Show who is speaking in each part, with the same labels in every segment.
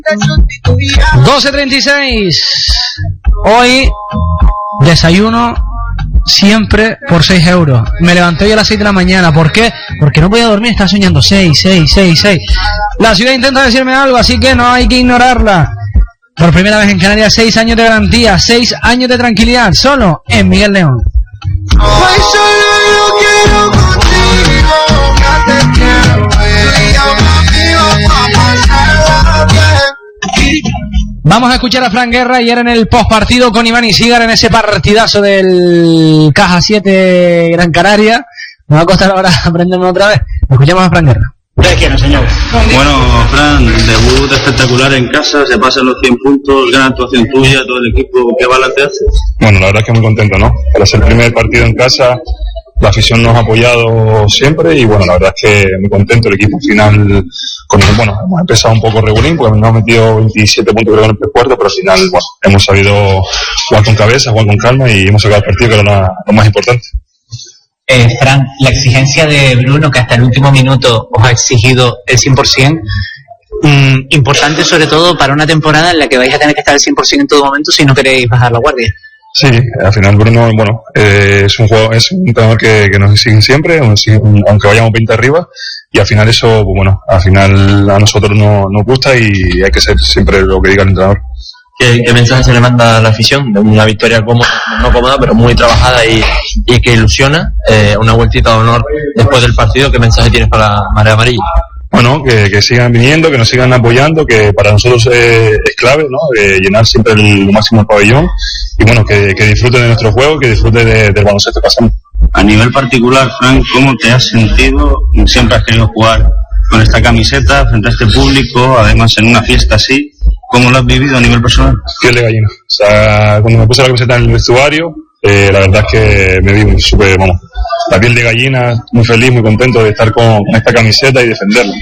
Speaker 1: 12:36. Hoy desayuno siempre por 6 euros. Me levanté hoy a las 6 de la mañana. ¿Por qué? Porque no podía dormir, estaba soñando 6. La ciudad intenta decirme algo, así que no hay que ignorarla. Por primera vez en Canarias, 6 años de garantía, 6 años de tranquilidad, solo en Miguel León. Vamos a escuchar a Fran Guerra ayer en el postpartido con Iván Isigar en ese partidazo del Caja 7 Gran Canaria. Me va a costar ahora aprenderme otra vez. Escuchamos a Fran Guerra.
Speaker 2: ¿De quién, señor?
Speaker 3: Bueno, Fran, debut espectacular en casa, se pasan los 100 puntos, gran actuación tuya, todo el equipo, ¿qué balance haces?
Speaker 4: Bueno, la verdad es que muy contento, ¿no? Para ser el primer partido en casa, la afición nos ha apoyado siempre y bueno, la verdad es que muy contento, el equipo final, hemos empezado un poco regulín porque nos hemos metido 27 puntos creo en el precuarto, pero al final, bueno, hemos sabido jugar con cabeza, jugar con calma y hemos sacado el partido que era lo más importante.
Speaker 2: Fran, la exigencia de Bruno, que hasta el último minuto os ha exigido el 100%, importante sobre todo para una temporada en la que vais a tener que estar al 100% en todo momento si no queréis bajar la guardia.
Speaker 4: Sí, al final Bruno, es un entrenador que nos exige siempre, aunque vayamos 20 arriba, y al final eso, al final a nosotros nos gusta y hay que ser siempre lo que diga el entrenador.
Speaker 3: ¿Qué mensaje se le manda a la afición? De una victoria no cómoda, pero muy trabajada y que ilusiona, una vueltita de honor después del partido, ¿qué mensaje tienes para la Marea Amarilla?
Speaker 4: Bueno, que sigan viniendo, que nos sigan apoyando, que para nosotros es clave, ¿no? Llenar siempre lo máximo el pabellón y que disfruten de nuestro juego, que disfruten del baloncesto que hacemos.
Speaker 3: A nivel particular, Frank, ¿cómo te has sentido? Siempre has querido jugar con esta camiseta frente a este público, además en una fiesta así. ¿Cómo lo has vivido a nivel personal?
Speaker 4: Piel de gallina. O sea, cuando me puse la camiseta en el vestuario, la verdad es que me vi súper, la piel de gallina, muy feliz, muy contento de estar con esta camiseta y defenderla.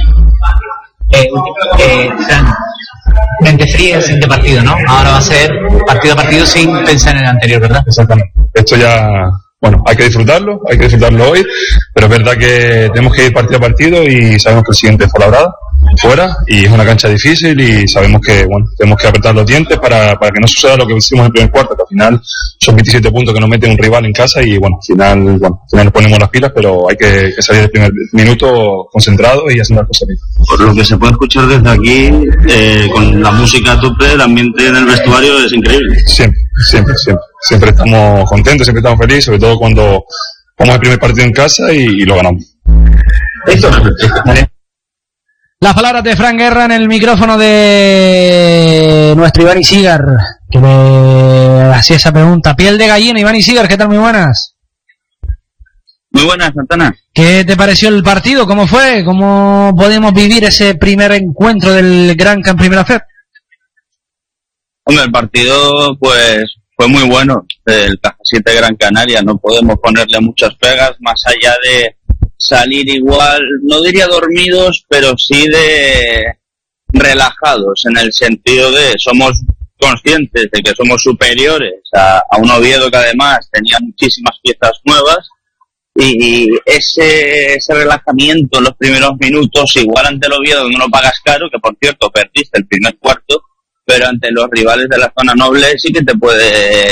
Speaker 2: Fran, mente fría el siguiente partido, ¿no? Ahora va a ser partido a partido sin pensar en el anterior, ¿verdad?
Speaker 4: Exactamente. Esto ya, hay que disfrutarlo hoy, pero es verdad que tenemos que ir partido a partido y sabemos que el siguiente es Fuenlabrada, fuera, y es una cancha difícil y sabemos que, tenemos que apretar los dientes para que no suceda lo que hicimos en el primer cuarto, que al final son 27 puntos que nos mete un rival en casa y, al final nos ponemos las pilas, pero hay que salir del primer minuto concentrados y haciendo las cosas bien.
Speaker 3: Por lo que se puede escuchar desde aquí, con la música a tope, el ambiente en el vestuario es increíble.
Speaker 4: Siempre estamos contentos, siempre estamos felices, sobre todo cuando vamos al primer partido en casa y lo ganamos.
Speaker 1: Las palabras de Fran Guerra en el micrófono de nuestro Iván Isigar, que le hacía esa pregunta. Piel de gallina, Iván Isigar, ¿qué tal? Muy buenas.
Speaker 3: Muy buenas, Santana.
Speaker 1: ¿Qué te pareció el partido? ¿Cómo fue? ¿Cómo podemos vivir ese primer encuentro del Gran Camp Primera Fed?
Speaker 3: Hombre, el partido pues fue muy bueno. El Caja 7 Gran Canaria, no podemos ponerle muchas pegas, más allá de salir igual, no diría dormidos, pero sí de relajados, en el sentido de somos conscientes de que somos superiores a un Oviedo que además tenía muchísimas piezas nuevas y ese relajamiento en los primeros minutos, igual ante el Oviedo no lo pagas caro, que por cierto perdiste el primer cuarto, pero ante los rivales de la zona noble sí que te puede